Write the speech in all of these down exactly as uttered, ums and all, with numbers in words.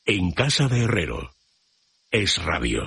En casa de Herrero. Es Radio.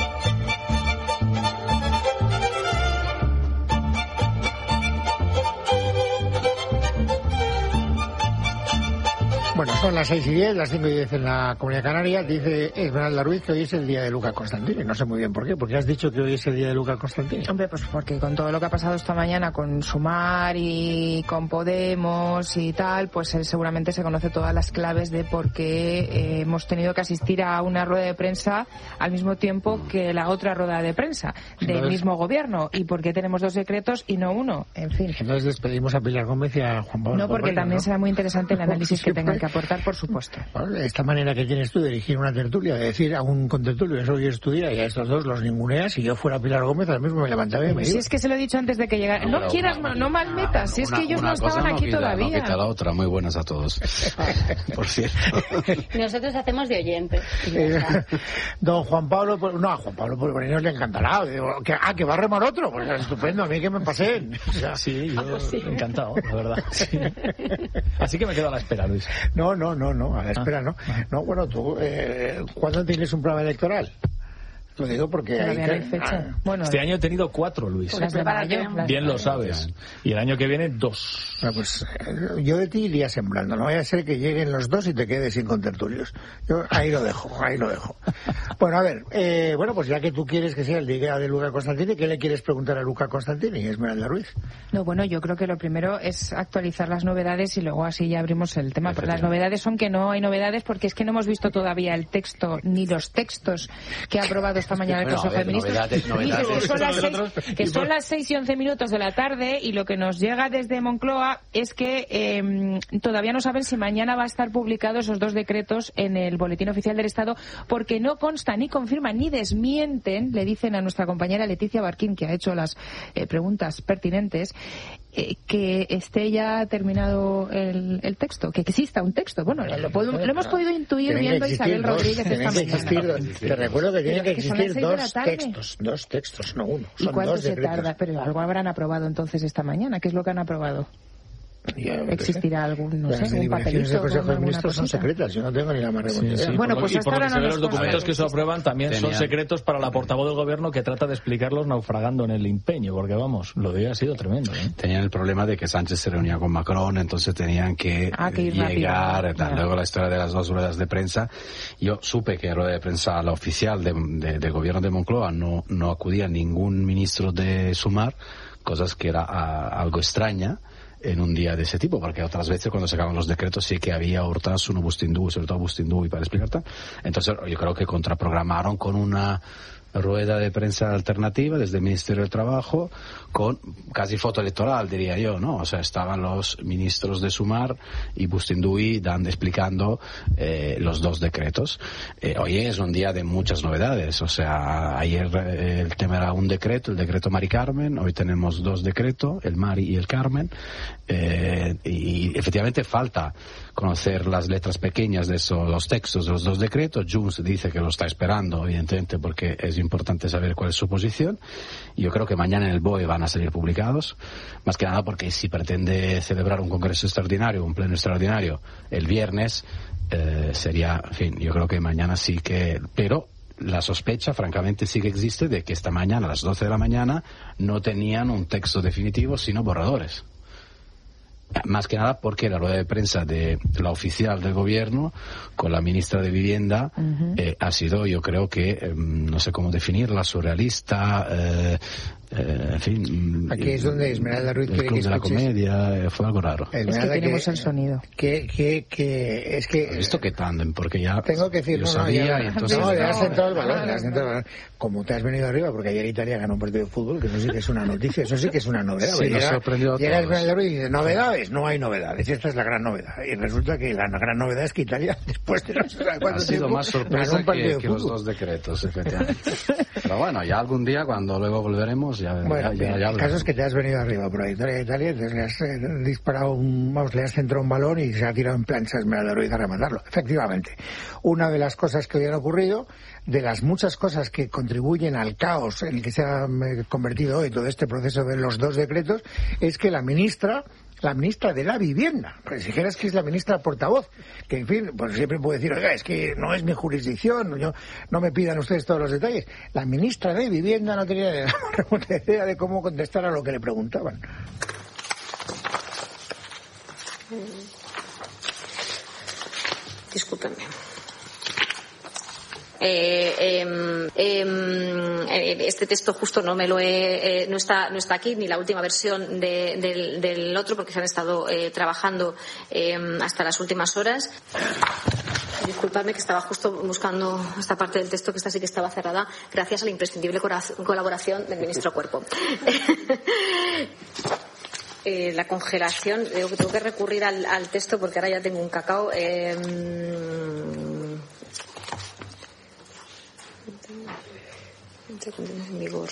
Bueno, son las seis y diez, las cinco y diez en la Comunidad Canaria. Dice Esmeralda Ruiz que hoy es el día de Luca Constantini. No sé muy bien por qué. ¿Por qué has dicho que hoy es el día de Luca Constantini? Hombre, pues porque con todo lo que ha pasado esta mañana con Sumar y con Podemos y tal, pues él seguramente se conoce todas las claves de por qué eh, hemos tenido que asistir a una rueda de prensa al mismo tiempo que la otra rueda de prensa del Entonces, mismo gobierno. Y por qué tenemos dos decretos y no uno. En fin. Entonces despedimos a Pilar Gómez y a Juan Pablo. No, porque Correa, también ¿no? será muy interesante el análisis que tengan que aportar, por supuesto. Esta manera que tienes tú de dirigir una tertulia, de decir a un contertulio, eso hoy es tu día, y a estos dos los ninguneas, si yo fuera Pilar Gómez, ahora mismo me levantaba y me iba. Si es que se lo he dicho antes de que llegara. No, no quieras, una, no mal metas, si es una, que ellos no estaban no aquí quita, todavía. No quita la otra, muy buenas a todos. Por cierto. Nosotros hacemos de oyente. Eh, don Juan Pablo, no, a Juan Pablo Polvorinos le encantará. Digo, que, ah, que va a remar otro, pues es estupendo, a mí que me pasé. O sea, sí, yo sí. encantado, la verdad. Sí. Así que me quedo a la espera, Luis. No, no, no, no, a la espera, ah. no. No, bueno, tú, eh, ¿cuándo tienes un programa electoral? Lo digo porque hay que... fecha. Bueno, este año he tenido cuatro, Luis. Pues mayo, bien lo sabes. Y el año que viene, dos. Bueno, pues yo de ti iría sembrando. No vaya a ser que lleguen los dos y te quedes sin contertulios. Yo ahí lo dejo, ahí lo dejo. Bueno, a ver, eh, bueno, pues ya que tú quieres que sea el día de Luca Constantini, ¿qué le quieres preguntar a Luca Constantini, Esmeralda Ruiz? No, bueno, yo creo que lo primero es actualizar las novedades y luego así ya abrimos el tema. Pero las novedades son que no hay novedades porque es que no hemos visto todavía el texto ni los textos que ha aprobado esta mañana el bueno, Consejo ver, de Ministros. Novedades, novedades. Que son, las seis, que son las seis y once minutos de la tarde y lo que nos llega desde Moncloa es que eh, todavía no saben si mañana va a estar publicado esos dos decretos en el Boletín Oficial del Estado porque no consta ni confirman ni desmienten, le dicen a nuestra compañera Leticia Barquín, que ha hecho las eh, preguntas pertinentes, eh, que esté ya terminado el, el texto, que exista un texto. Bueno, lo, lo, lo hemos podido intuir tienen viendo a Isabel dos, Rodríguez esta mañana. Existir, te recuerdo que tienen que existir que dos textos, dos textos, no uno. ¿Y son cuánto dos se decretos. tarda? Pero algo habrán aprobado entonces esta mañana. ¿Qué es lo que han aprobado? ¿Existirá algún, no las sé, un papelito? Las deliberaciones del Consejo de Ministros son secretas, yo no tengo ni la más remota idea. Sí, sí, bueno, por pues lo, hasta y por ahora lo que se no ve, los documentos que se aprueban también Tenían. son secretos para la portavoz del Gobierno que trata de explicarlos naufragando en el empeño, porque vamos, lo de hoy ha sido tremendo. ¿eh? Tenían el problema de que Sánchez se reunía con Macron, entonces tenían que, ah, que llegar, tal, luego la historia de las dos ruedas de prensa. Yo supe que en rueda de prensa la oficial de, de, del Gobierno de Moncloa no, no acudía ningún ministro de Sumar, cosas que era a, algo extraña en un día de ese tipo, porque otras veces cuando sacaban los decretos sí que había Urtasun, Bustindu, sobre todo Bustindu, y para explicarte. Entonces yo creo que contraprogramaron con una rueda de prensa alternativa desde el Ministerio del Trabajo con casi foto electoral, diría yo, ¿no? O sea, estaban los ministros de Sumar y Bustinduy dando, explicando eh, los dos decretos. Eh, hoy es un día de muchas novedades, o sea, ayer eh, el tema era un decreto, el decreto Mari Carmen, hoy tenemos dos decretos, el Mari y el Carmen, eh, y efectivamente falta conocer las letras pequeñas de esos, los textos de los dos decretos. Junts dice que lo está esperando, evidentemente, porque es importante saber cuál es su posición. Yo creo que mañana en el B O E van a salir publicados, más que nada porque si pretende celebrar un congreso extraordinario, un pleno extraordinario, el viernes, eh, sería, en fin, yo creo que mañana sí que... Pero la sospecha, francamente, sí que existe de que esta mañana, a las doce de la mañana, no tenían un texto definitivo, sino borradores. Más que nada porque la rueda de prensa de la oficial del gobierno con la ministra de Vivienda uh-huh. eh, ha sido, yo creo que, eh, no sé cómo definirla, surrealista, eh, eh, en fin. Aquí es donde Esmeralda Ruiz quiere que escuches. El club de la comedia, eh, fue algo raro. Es que tenemos que, el sonido. Que, que, que, es que... ¿Has visto que tandem? Porque ya tengo que decir, yo no, sabía no, ya, y entonces... No, ya has entrado el balón, ya has entrado el balón. Como te has venido arriba, porque ayer Italia ganó un partido de fútbol, que eso sí que es una noticia, eso sí que es una novedad. Sí, llega, nos sorprendió a llega todos. Esmeralda Ruiz y dice, ¿novedades? No hay novedades, esta es la gran novedad. Y resulta que la gran novedad es que Italia, después de no sé cuánto ha sido tiempo, más sorpresa que, que los fútbol. dos decretos, efectivamente. Pero bueno, ya algún día, cuando luego volveremos, ya... Bueno, ya, ya, ya el caso es que te has venido arriba por ahí, Italia, Italia, entonces le has eh, disparado, un, vamos, le has centrado un balón y se ha tirado en plancha Esmeralda Ruiz a rematarlo. Efectivamente, una de las cosas que hoy han ocurrido, de las muchas cosas que contribuyen al caos en el que se ha convertido hoy todo este proceso de los dos decretos, es que la ministra la ministra de la Vivienda. Pues si dijeras que es la ministra portavoz, que en fin, pues siempre puede decir, oiga, es que no es mi jurisdicción, yo, no me pidan ustedes todos los detalles. La ministra de Vivienda no tenía ni la remota idea de cómo contestar a lo que le preguntaban. Discúlpenme. Eh, eh, eh, este texto justo no me lo he, eh, no está no está aquí, ni la última versión de, del, del otro, porque se han estado eh, trabajando eh, hasta las últimas horas. Disculpadme, que estaba justo buscando esta parte del texto, que esta sí que estaba cerrada, gracias a la imprescindible colaboración del ministro Cuerpo. Eh, la congelación, digo que tengo que recurrir al, al texto porque ahora ya tengo un cacao. Eh, en vigor.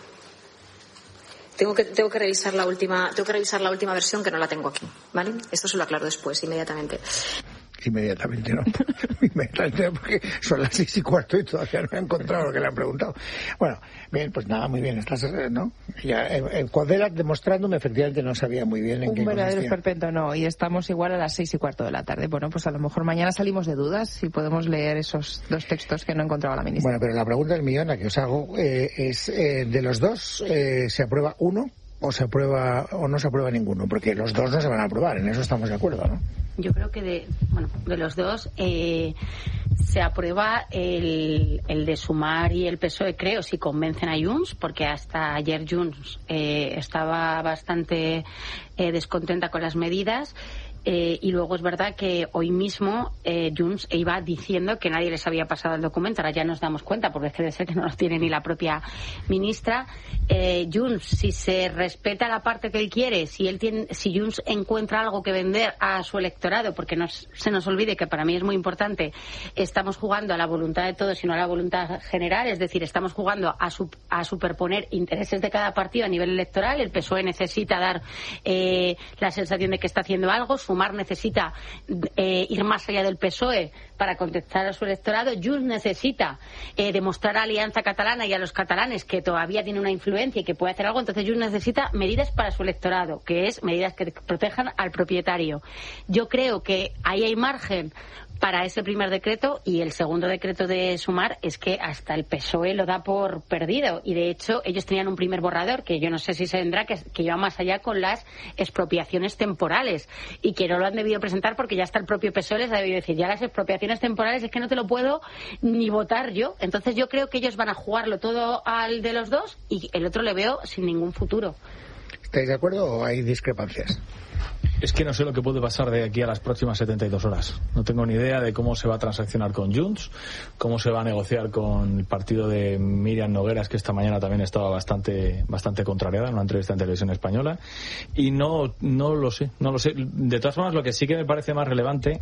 Tengo que tengo que revisar la última tengo que revisar la última versión, que no la tengo aquí, ¿vale? Esto se lo aclaro después, inmediatamente. Inmediatamente no. Inmediatamente, porque son las seis y cuarto y todavía no he encontrado lo que le han preguntado. Bueno, bien, pues nada, muy bien. Estás, ¿no? Ya, en Cuadela demostrándome, efectivamente no sabía muy bien en Un qué verdadero consistía. esperpento, no. Y estamos igual a las seis y cuarto de la tarde. Bueno, pues a lo mejor mañana salimos de dudas y podemos leer esos dos textos que no encontraba la ministra. Bueno, pero la pregunta del millón, la que os hago, eh, es, eh, de los dos, eh, ¿se aprueba uno o se aprueba o no se aprueba ninguno? Porque los dos no se van a aprobar, en eso estamos de acuerdo, ¿no? Yo creo que de, bueno, de los dos eh, se aprueba el, el de Sumar y el P S O E, creo, si convencen a Junts, porque hasta ayer Junts eh, estaba bastante eh, descontenta con las medidas. Eh, y luego es verdad que hoy mismo eh, Junts iba diciendo que nadie les había pasado el documento. Ahora ya nos damos cuenta, porque debe ser que no lo tiene ni la propia ministra. Eh, Junts, si se respeta la parte que él quiere, si él tiene, si Junts encuentra algo que vender a su electorado, porque no se nos olvide que para mí es muy importante, estamos jugando a la voluntad de todos y no a la voluntad general, es decir, estamos jugando a, su, a superponer intereses de cada partido a nivel electoral. El P S O E necesita dar eh, la sensación de que está haciendo algo. Sumar necesita eh, ir más allá del P S O E para contestar a su electorado. Junts necesita eh, demostrar a Alianza Catalana y a los catalanes que todavía tiene una influencia y que puede hacer algo. Entonces Junts necesita medidas para su electorado, que es medidas que protejan al propietario. Yo creo que ahí hay margen para ese primer decreto, y el segundo decreto de Sumar es que hasta el P S O E lo da por perdido, y de hecho ellos tenían un primer borrador que yo no sé si se vendrá, que, que lleva más allá con las expropiaciones temporales, y que no lo han debido presentar porque ya hasta el propio P S O E les ha debido decir, ya las expropiaciones temporales es que no te lo puedo ni votar yo. Entonces yo creo que ellos van a jugarlo todo al de los dos y el otro le veo sin ningún futuro. ¿Estáis de acuerdo o hay discrepancias? Es que no sé lo que puede pasar de aquí a las próximas setenta y dos horas. No tengo ni idea de cómo se va a transaccionar con Junts, cómo se va a negociar con el partido de Míriam Nogueras, que esta mañana también estaba bastante bastante contrariada en una entrevista en Televisión Española. Y no, no lo sé, no lo sé. De todas formas, lo que sí que me parece más relevante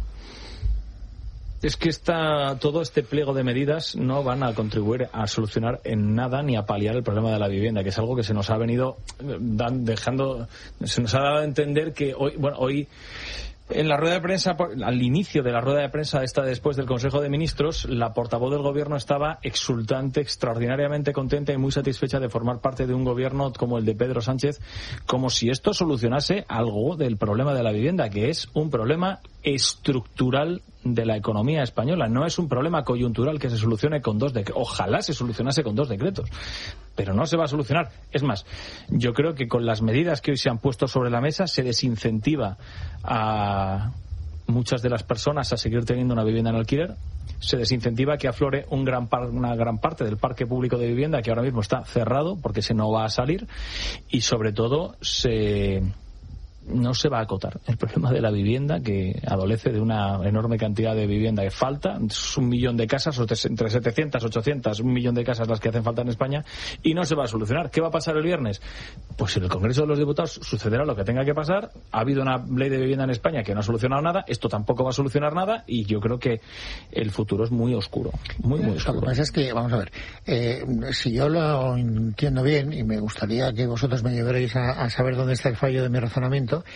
es que esta, todo este pliego de medidas no van a contribuir a solucionar en nada ni a paliar el problema de la vivienda, que es algo que se nos ha venido dan, dejando, se nos ha dado a entender que hoy, bueno, hoy en la rueda de prensa, al inicio de la rueda de prensa esta después del Consejo de Ministros, la portavoz del Gobierno estaba exultante, extraordinariamente contenta y muy satisfecha de formar parte de un gobierno como el de Pedro Sánchez, como si esto solucionase algo del problema de la vivienda, que es un problema estructural de la economía española. No es un problema coyuntural que se solucione con dos decretos. Ojalá se solucionase con dos decretos, pero no se va a solucionar. Es más, yo creo que con las medidas que hoy se han puesto sobre la mesa se desincentiva a muchas de las personas a seguir teniendo una vivienda en alquiler, se desincentiva que aflore un gran par, una gran parte del parque público de vivienda que ahora mismo está cerrado porque se no va a salir, y sobre todo se no se va a acotar el problema de la vivienda, que adolece de una enorme cantidad de vivienda que falta. Es un millón de casas, entre setecientas, ochocientas, un millón de casas las que hacen falta en España, y no se va a solucionar. ¿Qué va a pasar el viernes? Pues en el Congreso de los Diputados sucederá lo que tenga que pasar. Ha habido una ley de vivienda en España que no ha solucionado nada, esto tampoco va a solucionar nada, y yo creo que el futuro es muy oscuro, muy, muy oscuro. Lo que pasa es que, vamos a ver, eh, si yo lo entiendo bien, y me gustaría que vosotros me ayudarais a, a saber dónde está el fallo de mi razonamiento,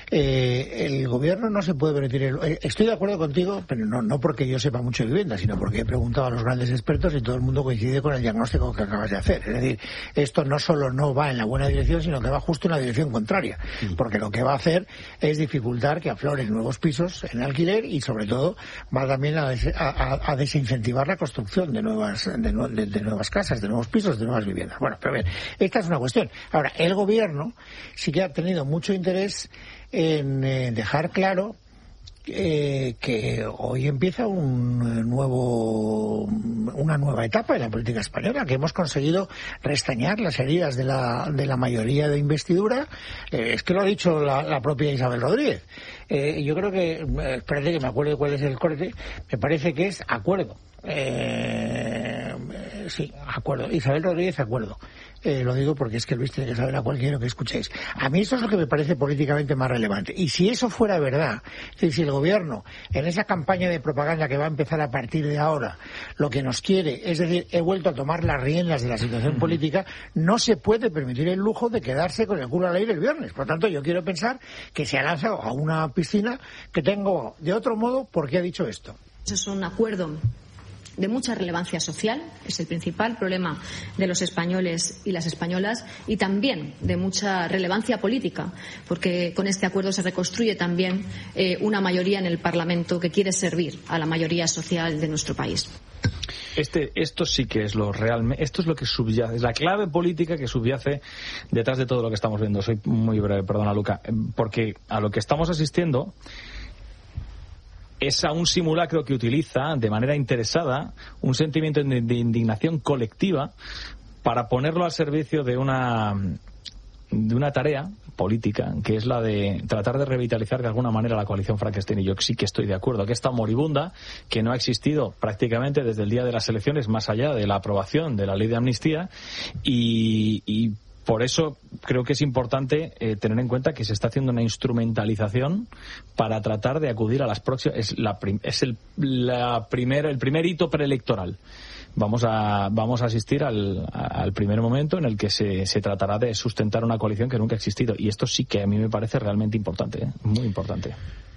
Eh, el gobierno no se puede permitir... El, eh, estoy de acuerdo contigo, pero no, no porque yo sepa mucho de vivienda, sino porque he preguntado a los grandes expertos y todo el mundo coincide con el diagnóstico que acabas de hacer. Es decir, esto no solo no va en la buena dirección, sino que va justo en la dirección contraria. Sí. Porque lo que va a hacer es dificultar que afloren nuevos pisos en alquiler y, sobre todo, va también a, des, a, a desincentivar la construcción de nuevas, de, de, de nuevas casas, de nuevos pisos, de nuevas viviendas. Bueno, pero bien, esta es una cuestión. Ahora, el gobierno sí que ha tenido mucho interés en eh, dejar claro Eh, que hoy empieza un nuevo, una nueva etapa en la política española, que hemos conseguido restañar las heridas de la, de la mayoría de investidura. Eh, es que lo ha dicho la, la propia Isabel Rodríguez. Eh, yo creo que, eh, espérate que me acuerdo cuál es el corte, me parece que es acuerdo. Eh, sí, acuerdo. Isabel Rodríguez, acuerdo. Eh, lo digo porque es que Luis tiene que saber a cualquiera que escuchéis. A mí eso es lo que me parece políticamente más relevante. Y si eso fuera verdad, es decir, si el gobierno, en esa campaña de propaganda que va a empezar a partir de ahora, lo que nos quiere, es decir, he vuelto a tomar las riendas de la situación política, no se puede permitir el lujo de quedarse con el culo al aire el viernes. Por tanto, yo quiero pensar que se ha lanzado a una piscina que tengo de otro modo. ¿Por qué ha dicho esto? Eso es un acuerdo de mucha relevancia social, es el principal problema de los españoles y las españolas, y también de mucha relevancia política, porque con este acuerdo se reconstruye también eh, una mayoría en el Parlamento que quiere servir a la mayoría social de nuestro país. Este, esto sí que es lo realmente, esto es lo que subyace, es la clave política que subyace detrás de todo lo que estamos viendo. Soy muy breve, perdona, Luca, porque a lo que estamos asistiendo es a un simulacro que utiliza de manera interesada un sentimiento de indignación colectiva para ponerlo al servicio de una de una tarea política, que es la de tratar de revitalizar de alguna manera la coalición Frankenstein. Y yo sí que estoy de acuerdo, que está moribunda, que no ha existido prácticamente desde el día de las elecciones, más allá de la aprobación de la ley de amnistía, y, y por eso creo que es importante eh, tener en cuenta que se está haciendo una instrumentalización para tratar de acudir a las próximas. Es, la prim, es el, la primer, el primer hito preelectoral. Vamos a, vamos a asistir al, al primer momento en el que se, se tratará de sustentar una coalición que nunca ha existido. Y esto sí que a mí me parece realmente importante, ¿eh? Muy importante.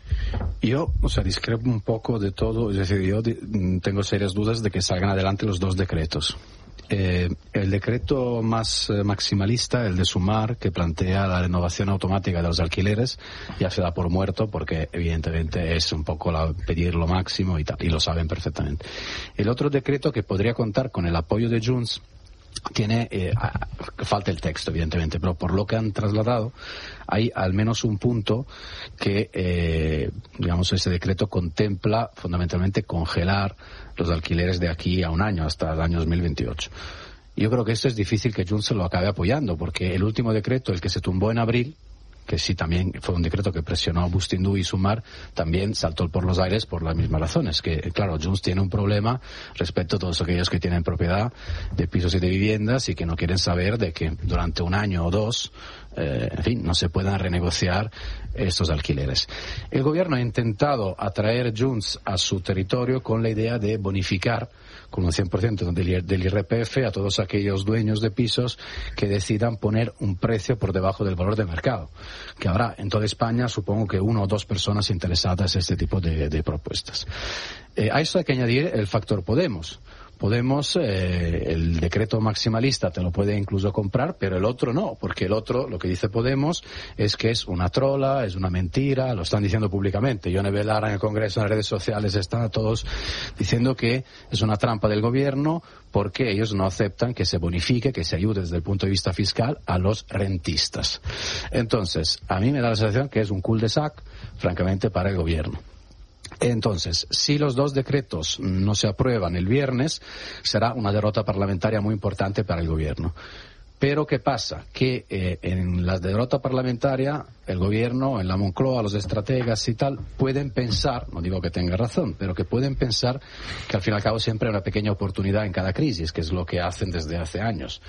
Yo, o sea, discrepo un poco de todo. Es decir, yo tengo serias dudas de que salgan adelante los dos decretos. Eh, el decreto más eh, maximalista, el de Sumar, que plantea la renovación automática de los alquileres, ya se da por muerto porque evidentemente es un poco la, pedir lo máximo y tal, y lo saben perfectamente. El otro decreto, que podría contar con el apoyo de Junts, tiene, eh, falta el texto evidentemente, pero por lo que han trasladado hay al menos un punto que eh, digamos ese decreto contempla fundamentalmente congelar los alquileres de aquí a un año, hasta el año dos mil veintiocho. Yo creo que esto es difícil que Junts se lo acabe apoyando, porque el último decreto, el que se tumbó en abril, que sí también fue un decreto que presionó a Bustindú y Sumar, también saltó por los aires por las mismas razones. Que, claro, Junts tiene un problema respecto a todos aquellos que tienen propiedad de pisos y de viviendas y que no quieren saber de que durante un año o dos, eh, en fin, no se puedan renegociar estos alquileres. El gobierno ha intentado atraer Junts a su territorio con la idea de bonificar con un cien por ciento del, del I R P F a todos aquellos dueños de pisos que decidan poner un precio por debajo del valor de mercado, que habrá en toda España supongo que una o dos personas interesadas en este tipo de, de propuestas. Eh, a eso hay que añadir el factor Podemos. Podemos, eh, el decreto maximalista te lo puede incluso comprar, pero el otro no, porque el otro, lo que dice Podemos, es que es una trola, es una mentira, lo están diciendo públicamente. Yone Belarra en el Congreso, en las redes sociales, están todos diciendo que es una trampa del gobierno porque ellos no aceptan que se bonifique, que se ayude desde el punto de vista fiscal a los rentistas. Entonces, a mí me da la sensación que es un cul-de-sac, francamente, para el gobierno. Entonces, si los dos decretos no se aprueban el viernes, será una derrota parlamentaria muy importante para el gobierno. Pero ¿qué pasa? Que eh, en la derrota parlamentaria el gobierno, en la Moncloa, los estrategas y tal, pueden pensar, no digo que tenga razón, pero que pueden pensar que al fin y al cabo siempre hay una pequeña oportunidad en cada crisis, que es lo que hacen desde hace años.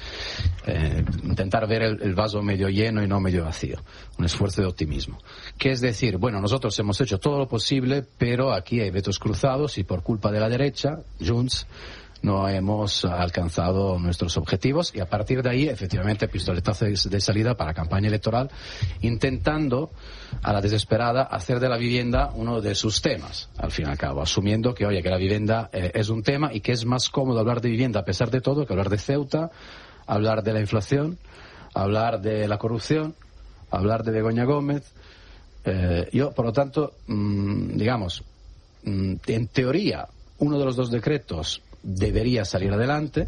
Eh, intentar ver el, el vaso medio lleno y no medio vacío. Un esfuerzo de optimismo. Que es decir, bueno, nosotros hemos hecho todo lo posible, pero aquí hay vetos cruzados y por culpa de la derecha, Junts, no hemos alcanzado nuestros objetivos y a partir de ahí, efectivamente, pistoletazo de salida para campaña electoral, intentando a la desesperada hacer de la vivienda uno de sus temas, al fin y al cabo, asumiendo que, oye, que la vivienda eh, es un tema y que es más cómodo hablar de vivienda a pesar de todo que hablar de Ceuta, hablar de la inflación, hablar de la corrupción, hablar de Begoña Gómez. Eh, yo, por lo tanto, mmm, digamos, mmm, en teoría, uno de los dos decretos debería salir adelante,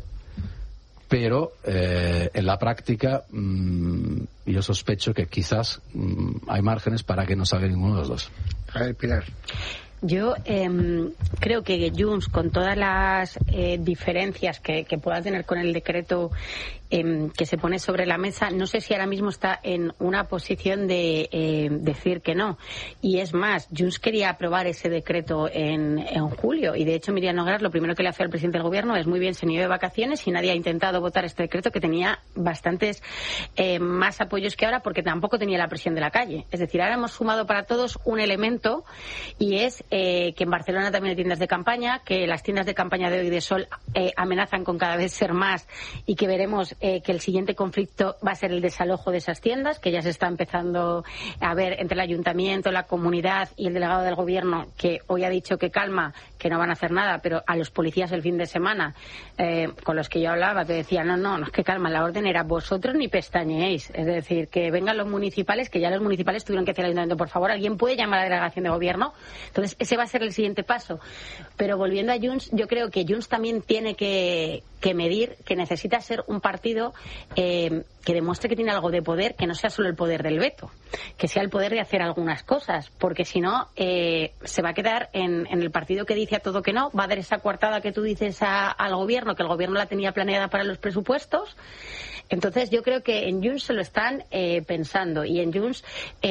pero eh, en la práctica mmm, yo sospecho que quizás mmm, hay márgenes para que no salga ninguno de los dos. A ver, Pilar. Yo eh, creo que Junts, con todas las eh, diferencias que, que pueda tener con el decreto eh, que se pone sobre la mesa, no sé si ahora mismo está en una posición de eh, decir que no. Y es más, Junts quería aprobar ese decreto en, en julio y de hecho Míriam Nogueras lo primero que le hace al presidente del gobierno es: muy bien, se me iba de vacaciones y nadie ha intentado votar este decreto, que tenía bastantes eh, más apoyos que ahora porque tampoco tenía la presión de la calle. Es decir, ahora hemos sumado para todos un elemento y es Eh, que en Barcelona también hay tiendas de campaña, que las tiendas de campaña de hoy de Sol eh, amenazan con cada vez ser más y que veremos eh, que el siguiente conflicto va a ser el desalojo de esas tiendas, que ya se está empezando a ver entre el ayuntamiento, la comunidad y el delegado del gobierno, que hoy ha dicho que calma, que no van a hacer nada, pero a los policías el fin de semana eh, con los que yo hablaba te decía no, no, no es que calma, la orden era vosotros ni pestañeéis, es decir, que vengan los municipales, que ya los municipales tuvieron que decir al ayuntamiento, por favor, alguien puede llamar a la delegación de gobierno. Entonces ese va a ser el siguiente paso. Pero volviendo a Junts, yo creo que Junts también tiene que, que medir que necesita ser un partido eh, que demuestre que tiene algo de poder, que no sea solo el poder del veto, que sea el poder de hacer algunas cosas, porque si no eh, se va a quedar en, en el partido que dice a todo que no, va a dar esa coartada que tú dices a, al gobierno, que el gobierno la tenía planeada para los presupuestos. Entonces yo creo que en Junts se lo están eh, pensando y en Junts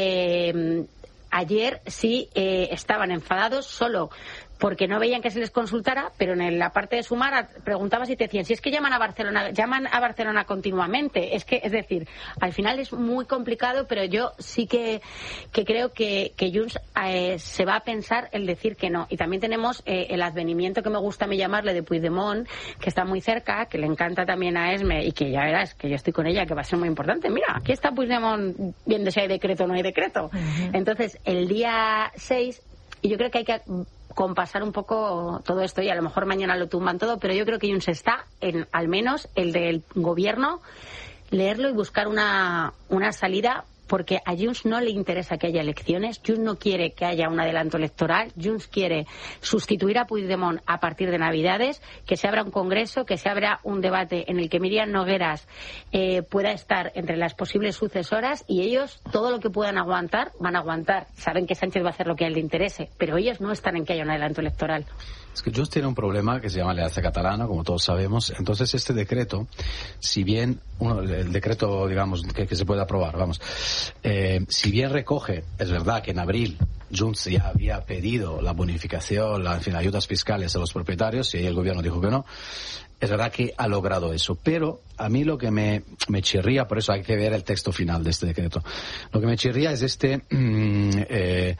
eh, ayer sí eh, estaban enfadados solo porque no veían que se les consultara, pero en la parte de Sumar preguntabas y te decían, si es que llaman a Barcelona, llaman a Barcelona continuamente. Es que, es decir, al final es muy complicado, pero yo sí que, que creo que, que Junts eh, se va a pensar el decir que no. Y también tenemos eh, el advenimiento, que me gusta a mí llamarle, de Puigdemont, que está muy cerca, que le encanta también a Esme, y que ya verás que yo estoy con ella, que va a ser muy importante. Mira, aquí está Puigdemont viendo si hay decreto o no hay decreto. Uh-huh. Entonces, el día seis, y yo creo que hay que compasar un poco todo esto y a lo mejor mañana lo tumban todo, pero yo creo que Junts está en, al menos el del gobierno, leerlo y buscar una, una salida, porque a Junts no le interesa que haya elecciones, Junts no quiere que haya un adelanto electoral, Junts quiere sustituir a Puigdemont a partir de Navidades, que se abra un congreso, que se abra un debate en el que Míriam Nogueras eh, pueda estar entre las posibles sucesoras, y ellos todo lo que puedan aguantar, van a aguantar. Saben que Sánchez va a hacer lo que a él le interese, pero ellos no están en que haya un adelanto electoral. Es que Junts tiene un problema que se llama Alianza Catalana, como todos sabemos. Entonces este decreto, si bien uno, el decreto, digamos, que, que se puede aprobar, vamos, eh, si bien recoge, es verdad que en abril Junts ya había pedido la bonificación, la, en fin, ayudas fiscales a los propietarios, y ahí el gobierno dijo que no. Es verdad que ha logrado eso, pero a mí lo que me, me chirría, por eso hay que ver el texto final de este decreto, lo que me chirría es este mm, eh,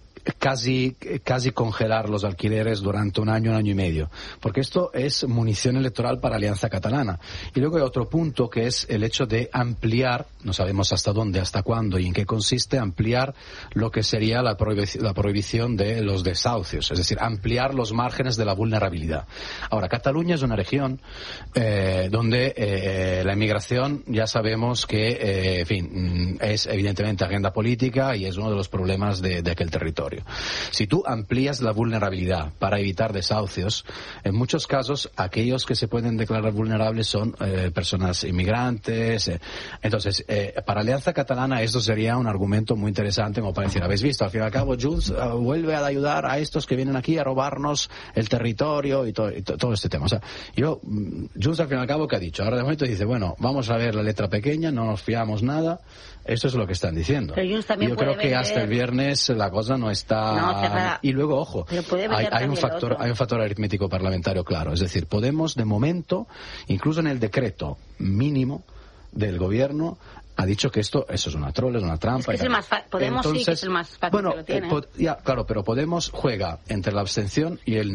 casi casi congelar los alquileres durante un año, un año y medio, porque esto es munición electoral para Alianza Catalana. Y luego hay otro punto, que es el hecho de ampliar, no sabemos hasta dónde, hasta cuándo y en qué consiste, ampliar lo que sería la, prohibic- la prohibición de los desahucios, es decir, ampliar los márgenes de la vulnerabilidad. Ahora, Cataluña es una región eh, donde eh, la inmigración ya sabemos que, eh, en fin, es evidentemente agenda política y es uno de los problemas de, de aquel territorio. Si tú amplías la vulnerabilidad para evitar desahucios, en muchos casos aquellos que se pueden declarar vulnerables son eh, personas inmigrantes. Eh. Entonces, eh, para Alianza Catalana esto sería un argumento muy interesante, como para decir, habéis visto, al fin y al cabo Junts uh, vuelve a ayudar a estos que vienen aquí a robarnos el territorio y, to- y to- todo este tema. O sea, yo, Junts al fin y al cabo, ¿qué ha dicho? Ahora de momento dice, bueno, vamos a ver la letra pequeña, no nos fiamos nada. Esto es lo que están diciendo. Pero Junts también yo puede creo que vender... hasta el viernes la cosa no está... No, y luego, ojo, hay, hay un factor hay un factor aritmético parlamentario claro. Es decir, Podemos, de momento, incluso en el decreto mínimo del gobierno, ha dicho que esto, eso es una troll, es una trampa. Es que es el más fa- Podemos. Entonces, sí que es el más fácil, bueno, que lo tiene. eh, pod- ya, claro, pero Podemos juega entre la abstención y el no.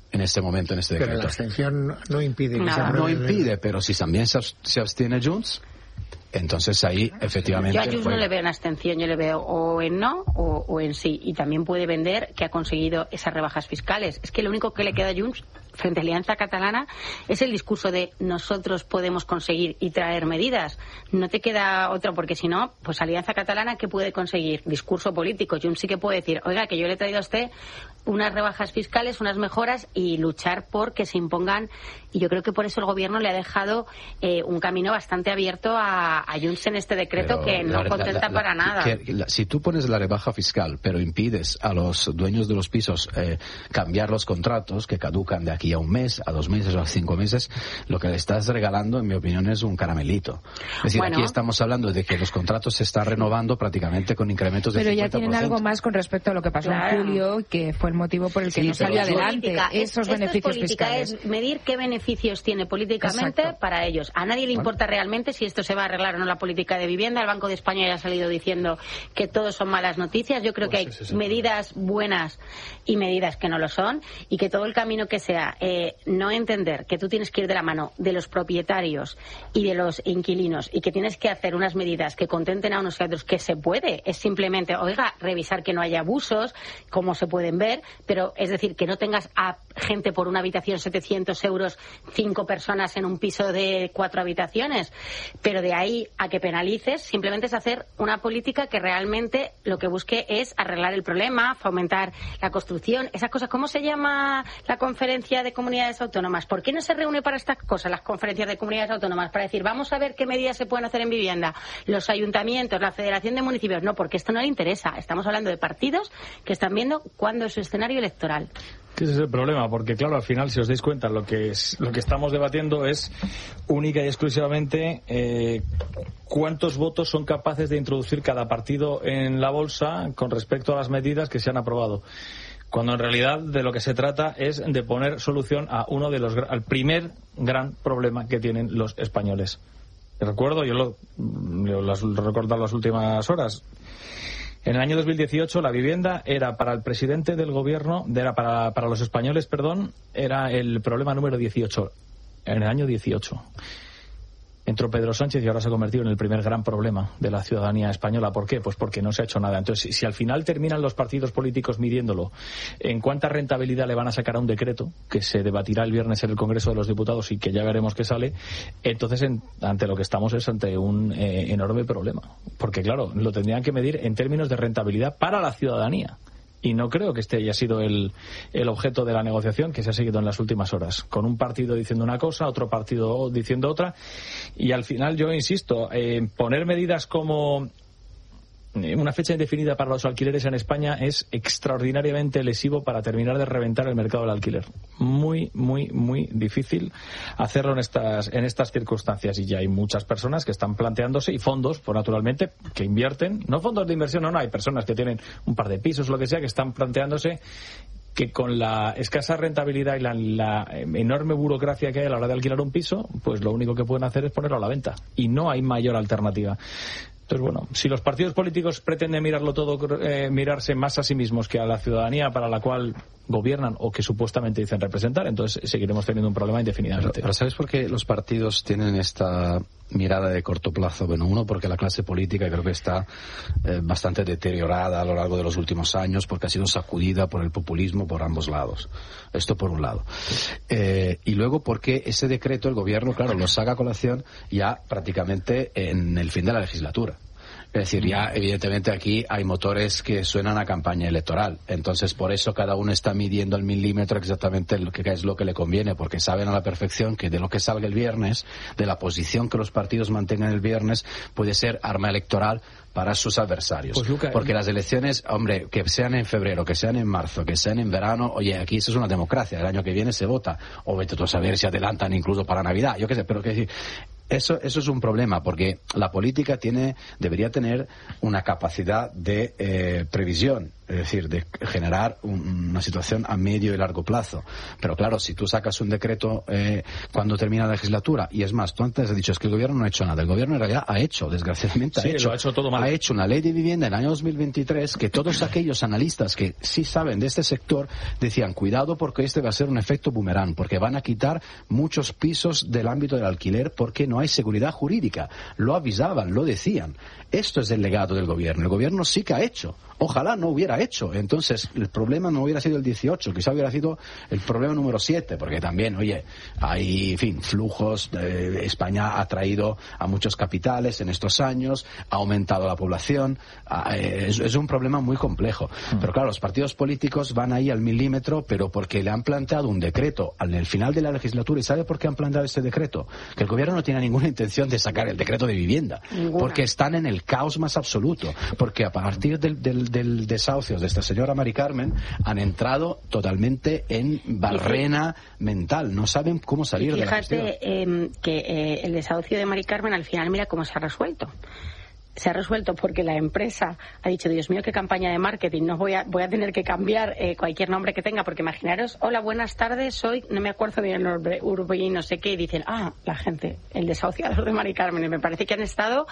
en este momento, en este decreto. Pero la abstención no impide que Nada. se apruebe. No impide, pero si también se, se abstiene Junts, entonces ahí efectivamente... Yo a Junts bueno, no le veo en abstención, yo le veo o en no o, o en sí. Y también puede vender que ha conseguido esas rebajas fiscales. Es que lo único que le queda a Junts frente a la Alianza Catalana es el discurso de nosotros podemos conseguir y traer medidas. No te queda otro, porque si no, pues Alianza Catalana, ¿qué puede conseguir? Discurso político. Junts sí que puede decir, oiga, que yo le he traído a usted unas rebajas fiscales, unas mejoras, y luchar por que se impongan. Y yo creo que por eso el gobierno le ha dejado eh, un camino bastante abierto a, a Junts en este decreto, que no la, contenta la, la, para la, nada. Que, la, si tú pones la rebaja fiscal, pero impides a los dueños de los pisos eh, cambiar los contratos que caducan de aquí a un mes, a dos meses o a cinco meses, lo que le estás regalando, en mi opinión, es un caramelito. Es decir, bueno, aquí estamos hablando de que los contratos se están renovando prácticamente con incrementos de pero cincuenta por ciento. ya tienen algo más con respecto a lo que pasó Claro. en julio, que fue el motivo por el que Sí, no salió pero eso- adelante. Política. Esos Esto beneficios es política, fiscales. es medir qué beneficios tiene políticamente Exacto. para ellos. A nadie le importa realmente si esto se va a arreglar o no la política de vivienda. El Banco de España ya ha salido diciendo que todo son malas noticias. Yo creo Pues que ese es hay el medidas buenas y medidas que no lo son, y que todo el camino que sea eh, no entender que tú tienes que ir de la mano de los propietarios y de los inquilinos, y que tienes que hacer unas medidas que contenten a unos y a otros, que se puede. Es simplemente, oiga, revisar que no haya abusos, como se pueden ver, pero es decir, que no tengas a gente por una habitación setecientos euros, cinco personas en un piso de cuatro habitaciones. Pero de ahí a que penalices, simplemente es hacer una política que realmente lo que busque es arreglar el problema, fomentar la construcción, esas cosas. ¿Cómo se llama la conferencia de comunidades autónomas? ¿Por qué no se reúne para estas cosas las conferencias de comunidades autónomas? Para decir, vamos a ver qué medidas se pueden hacer en vivienda. Los ayuntamientos, la Federación de Municipios. No, porque esto no le interesa. Estamos hablando de partidos que están viendo cuándo es su escenario electoral. Que ese es el problema, porque claro, al final, si os dais cuenta, lo que es, lo que estamos debatiendo es única y exclusivamente eh, cuántos votos son capaces de introducir cada partido en la bolsa con respecto a las medidas que se han aprobado. Cuando en realidad de lo que se trata es de poner solución a uno de los al primer gran problema que tienen los españoles. Recuerdo, yo lo, lo, lo he recordado las últimas horas. En el año dos mil dieciocho la vivienda era para el presidente del gobierno, era para, para los españoles, perdón, era el problema número dieciocho. En el año dieciocho. Entró Pedro Sánchez y ahora se ha convertido en el primer gran problema de la ciudadanía española. ¿Por qué? Pues porque no se ha hecho nada. Entonces, si, si al final terminan los partidos políticos midiéndolo en cuánta rentabilidad le van a sacar a un decreto que se debatirá el viernes en el Congreso de los Diputados y que ya veremos qué sale, entonces en, ante lo que estamos es ante un eh, enorme problema. Porque claro, lo tendrían que medir en términos de rentabilidad para la ciudadanía. Y no creo que este haya sido el, el objeto de la negociación que se ha seguido en las últimas horas, con un partido diciendo una cosa, otro partido diciendo otra, y al final yo insisto, eh, poner medidas como una fecha indefinida para los alquileres en España es extraordinariamente lesivo para terminar de reventar el mercado del alquiler. Muy, muy, muy difícil hacerlo en estas en estas circunstancias, y ya hay muchas personas que están planteándose, y fondos, por naturalmente, que invierten, no fondos de inversión, no, no, hay personas que tienen un par de pisos, lo que sea, que están planteándose que con la escasa rentabilidad y la, la enorme burocracia que hay a la hora de alquilar un piso, pues lo único que pueden hacer es ponerlo a la venta, y no hay mayor alternativa. Entonces, bueno, si los partidos políticos pretenden mirarlo todo, eh, mirarse más a sí mismos que a la ciudadanía para la cual gobiernan o que supuestamente dicen representar, entonces seguiremos teniendo un problema indefinidamente. Pero, pero ¿sabes por qué los partidos tienen esta mirada de corto plazo? Bueno, uno, porque la clase política creo que está eh, bastante deteriorada a lo largo de los últimos años, porque ha sido sacudida por el populismo por ambos lados. Esto por un lado. Eh, y luego porque ese decreto el gobierno, claro, lo saca a colación ya prácticamente en el fin de la legislatura. Es decir, ya evidentemente aquí hay motores que suenan a campaña electoral. Entonces, por eso cada uno está midiendo al milímetro exactamente lo que es lo que le conviene, porque saben a la perfección que de lo que salga el viernes, de la posición que los partidos mantengan el viernes, puede ser arma electoral para sus adversarios. Pues, Luca, porque las elecciones, hombre, que sean en febrero, que sean en marzo, que sean en verano, oye, aquí eso es una democracia. El año que viene se vota. O vete tú a saber si adelantan incluso para Navidad. Yo qué sé, pero que decir... Eso, eso es un problema, porque la política tiene, debería tener una capacidad de eh, previsión. Es es decir, de generar un, una situación a medio y largo plazo. Pero claro, si tú sacas un decreto eh, cuando termina la legislatura, y es más, tú antes has dicho es que el gobierno no ha hecho nada, el gobierno en realidad ha hecho, desgraciadamente sí, ha hecho, lo ha hecho todo mal. Ha hecho una ley de vivienda en el año dos mil veintitrés que todos aquellos analistas que sí saben de este sector decían, cuidado porque este va a ser un efecto boomerang, porque van a quitar muchos pisos del ámbito del alquiler porque no hay seguridad jurídica. Lo avisaban, lo decían. Esto es el legado del gobierno. El gobierno sí que ha hecho. Ojalá no hubiera hecho. Entonces, el problema no hubiera sido el dieciocho, quizá hubiera sido el problema número siete, porque también, oye, hay, en fin, flujos. Eh, España ha traído a muchos capitales en estos años, ha aumentado la población. Eh, es, es un problema muy complejo. Mm. Pero claro, los partidos políticos van ahí al milímetro, pero porque le han planteado un decreto al el final de la legislatura. ¿Y sabe por qué han planteado este decreto? Que el gobierno no tiene ninguna intención de sacar el decreto de vivienda. Ninguna. Porque están en el caos más absoluto. Porque a partir del, del, del desahucio de esta señora Mari Carmen han entrado totalmente en barrena sí. mental. No saben cómo salir y de la cuestión. Fíjate eh, que eh, el desahucio de Mari Carmen al final mira cómo se ha resuelto. Se ha resuelto porque la empresa ha dicho, Dios mío, qué campaña de marketing, no voy a voy a tener que cambiar eh, cualquier nombre que tenga, porque imaginaros, hola, buenas tardes, soy, no me acuerdo bien el nombre, Urbi, no sé qué, y dicen, ah, la gente, el desahuciador de Mari Carmen, y me parece que han estado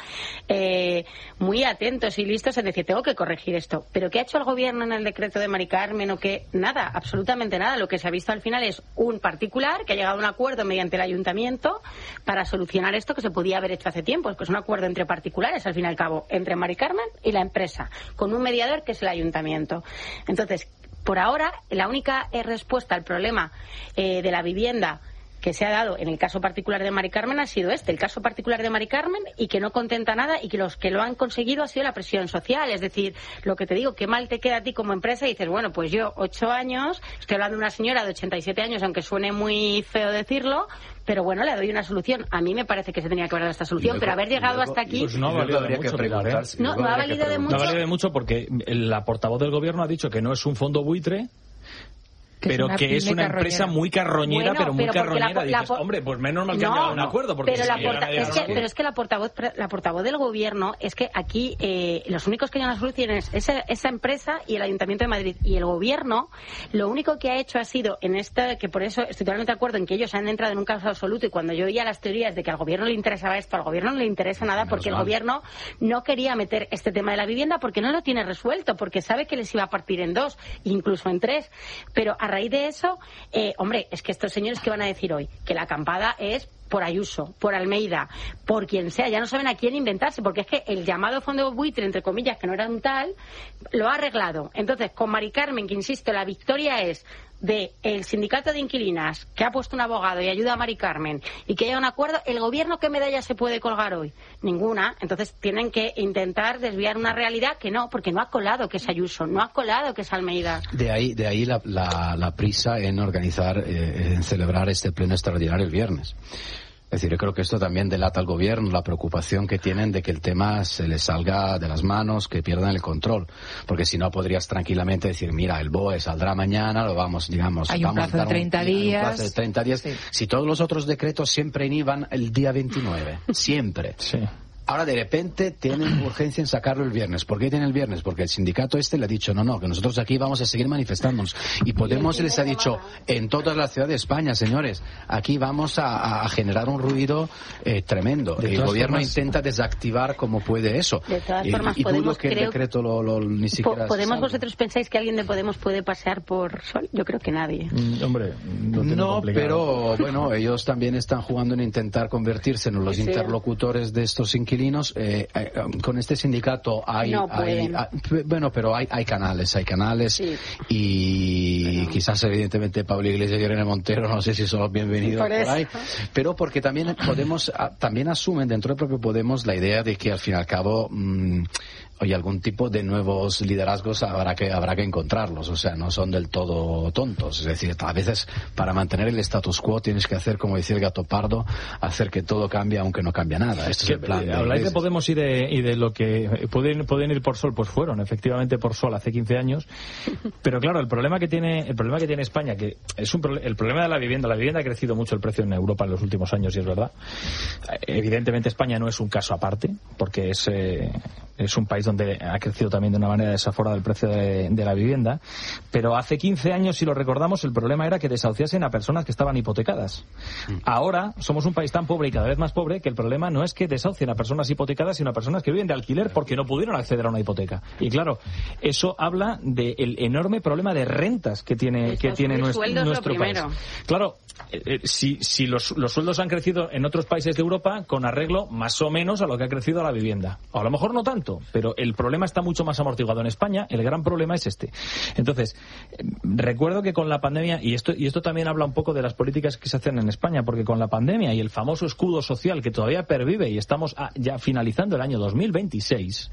eh, muy atentos y listos en decir, tengo que corregir esto. Pero ¿qué ha hecho el gobierno en el decreto de Mari Carmen o qué? Nada, absolutamente nada. Lo que se ha visto al final es un particular que ha llegado a un acuerdo mediante el ayuntamiento para solucionar esto que se podía haber hecho hace tiempo, que es un acuerdo entre particulares, al final al cabo, entre Mari Carmen y la empresa, con un mediador que es el ayuntamiento. Entonces, por ahora, la única eh, respuesta al problema eh, de la vivienda que se ha dado en el caso particular de Mari Carmen ha sido este, el caso particular de Mari Carmen, y que no contenta nada, y que los que lo han conseguido ha sido la presión social. Es decir, lo que te digo, qué mal te queda a ti como empresa, y dices, bueno, pues yo, ocho años, estoy hablando de una señora de ochenta y siete años, aunque suene muy feo decirlo, pero bueno, le doy una solución. A mí me parece que se tenía que haber dado esta solución, luego, pero haber llegado luego, hasta aquí... Pues no ha valido de mucho, ¿eh? No, no ha valido de mucho. No ha valido de mucho porque la portavoz del gobierno ha dicho que no es un fondo buitre, que pero es que es una carroñera. Empresa muy carroñera, bueno, pero muy pero carroñera. La, Dices, la, hombre, pues menos mal que no, han llegado a un acuerdo. Porque pero, si la porta, es que, pero es que la portavoz, la portavoz del gobierno, es que aquí eh, los únicos que llevan las soluciones es esa, esa empresa y el Ayuntamiento de Madrid. Y el gobierno, lo único que ha hecho ha sido, en esta, que por eso estoy totalmente de acuerdo en que ellos han entrado en un caos absoluto, y cuando yo oía las teorías de que al gobierno le interesaba esto, al gobierno no le interesa nada, porque el gobierno no quería meter este tema de la vivienda porque no lo tiene resuelto, porque sabe que les iba a partir en dos, incluso en tres. Pero a raíz de eso, Eh, hombre, es que estos señores que van a decir hoy que la acampada es por Ayuso, por Almeida, por quien sea, ya no saben a quién inventarse, porque es que el llamado fondo buitre, entre comillas, que no era un tal, lo ha arreglado. Entonces, con Mari Carmen, que insisto, la victoria es de el sindicato de inquilinas, que ha puesto un abogado y ayuda a Mari Carmen, y que haya un acuerdo. ¿El gobierno qué medalla se puede colgar hoy? Ninguna. Entonces tienen que intentar desviar una realidad que no, porque no ha colado que es Ayuso, no ha colado que es Almeida. De ahí, de ahí la, la, la prisa en organizar, eh, en celebrar este pleno extraordinario el viernes. Es decir, yo creo que esto también delata al gobierno la preocupación que tienen de que el tema se les salga de las manos, que pierdan el control. Porque si no, podrías tranquilamente decir, mira, el B O E saldrá mañana, lo vamos, digamos... Hay un vamos plazo de treinta días. Un plazo de treinta días. Sí. Si todos los otros decretos siempre iban el día veintinueve. Siempre. Sí. Ahora de repente tienen urgencia en sacarlo el viernes. ¿Por qué tiene el viernes? Porque el sindicato este le ha dicho, no, no, que nosotros aquí vamos a seguir manifestándonos. Y Podemos les ha dicho, en todas las ciudades de España, señores, aquí vamos a, a generar un ruido eh, tremendo. El gobierno formas, intenta desactivar como puede eso. De todas y, formas, y Podemos, dudo que el creo, decreto lo, lo, ni siquiera... ¿Podemos salga. Vosotros pensáis que alguien de Podemos puede pasear por Sol? Yo creo que nadie. Mm, hombre, no, no pero bueno, ellos también están jugando en intentar convertirse en los sí. interlocutores de estos inquilinos. Eh, con este sindicato hay, no hay, hay bueno, pero hay, hay canales, hay canales sí. y bueno. quizás evidentemente Pablo Iglesias y Irene Montero, no sé si son los bienvenidos por, por ahí, pero porque también Podemos, también asumen dentro del propio Podemos la idea de que al fin y al cabo mmm, oye, algún tipo de nuevos liderazgos habrá que habrá que encontrarlos, o sea, no son del todo tontos, es decir, a veces para mantener el status quo tienes que hacer, como decía el gato pardo, hacer que todo cambie aunque no cambia nada. Esto es el plan. Habláis de Podemos y de, y de lo que pueden, pueden ir por Sol, pues fueron efectivamente por Sol hace quince años, pero claro, el problema que tiene el problema que tiene España, que es un el problema de la vivienda, la vivienda ha crecido mucho el precio en Europa en los últimos años, y es verdad. Evidentemente España no es un caso aparte, porque es eh, es un país donde ha crecido también de una manera desaforada el precio de, de la vivienda, pero hace quince años, si lo recordamos, el problema era que desahuciasen a personas que estaban hipotecadas. Ahora somos un país tan pobre y cada vez más pobre que el problema no es que desahucien a personas hipotecadas, sino a personas que viven de alquiler porque no pudieron acceder a una hipoteca. Y claro, eso habla del enorme problema de rentas que tiene, que tiene nuestro, nuestro país. Claro, eh, eh, si, si los, los sueldos han crecido en otros países de Europa con arreglo más o menos a lo que ha crecido la vivienda. A lo mejor no tanto, pero el problema está mucho más amortiguado en España. El gran problema es este. Entonces, eh, recuerdo que con la pandemia, y esto, y esto también habla un poco de las políticas que se hacen en España, porque con la pandemia y el famoso escudo social que todavía pervive y estamos a, ya finalizando el año dos mil veintiséis,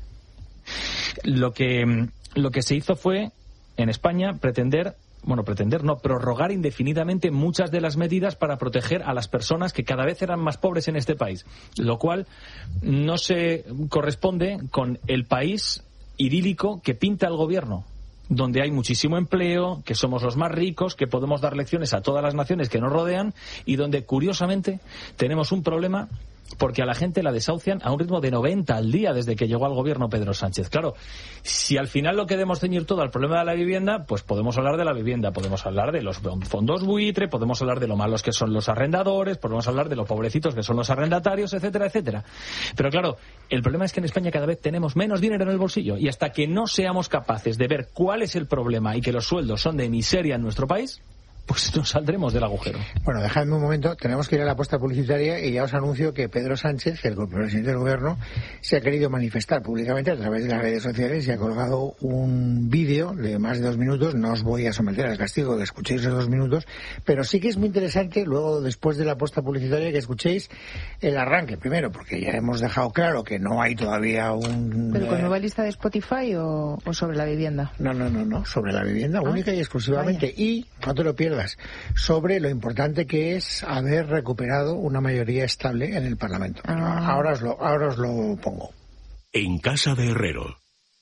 lo que, lo que se hizo fue, en España, pretender bueno, pretender no, prorrogar indefinidamente muchas de las medidas para proteger a las personas que cada vez eran más pobres en este país, lo cual no se corresponde con el país idílico que pinta el gobierno, donde hay muchísimo empleo, que somos los más ricos, que podemos dar lecciones a todas las naciones que nos rodean y donde, curiosamente, tenemos un problema porque a la gente la desahucian a un ritmo de noventa al día desde que llegó al gobierno Pedro Sánchez. Claro, si al final lo queremos ceñir todo al problema de la vivienda, pues podemos hablar de la vivienda, podemos hablar de los fondos buitre, podemos hablar de lo malos que son los arrendadores, podemos hablar de lo pobrecitos que son los arrendatarios, etcétera, etcétera. Pero claro, el problema es que en España cada vez tenemos menos dinero en el bolsillo y hasta que no seamos capaces de ver cuál es el problema y que los sueldos son de miseria en nuestro país, pues no saldremos del agujero. Bueno, dejadme un momento, tenemos que ir a la apuesta publicitaria y ya os anuncio que Pedro Sánchez, el presidente del gobierno, se ha querido manifestar públicamente a través de las redes sociales y ha colgado un vídeo de más de dos minutos. No os voy a someter al castigo de escuchéis esos dos minutos, pero sí que es muy interesante luego, después de la apuesta publicitaria, que escuchéis el arranque primero, porque ya hemos dejado claro que no hay todavía un... ¿Pero con eh... nueva lista de Spotify o, o sobre la vivienda? No, no, no, no, sobre la vivienda ah, única y exclusivamente. Vaya. Y, no te lo pierdas, sobre lo importante que es haber recuperado una mayoría estable en el Parlamento. Ah. Ahora os lo, ahora os lo pongo. En casa de Herrero,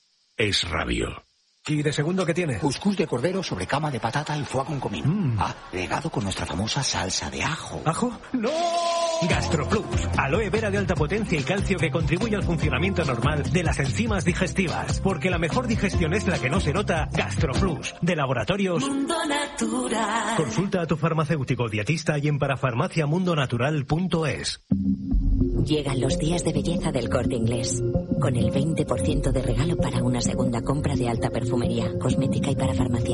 Es Radio. ¿Y de segundo qué tiene? Cuscús de cordero sobre cama de patata y foie con comino. Mm. Ah, regado con nuestra famosa salsa de ajo. ¿Ajo? ¡No! GastroPlus, aloe vera de alta potencia y calcio que contribuye al funcionamiento normal de las enzimas digestivas. Porque la mejor digestión es la que no se nota. GastroPlus, de Laboratorios Mundo Natural. Consulta a tu farmacéutico dietista y en parafarmaciamundonatural punto es. Llegan los días de belleza del Corte Inglés, con el veinte por ciento de regalo para una segunda compra de alta perfumería, cosmética y parafarmacia.